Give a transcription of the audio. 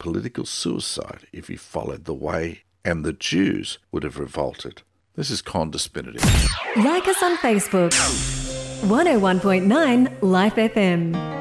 political suicide if he followed the way, and the Jews would have revolted. This is Con Dispinity. Like us on Facebook. 101.9 Life FM.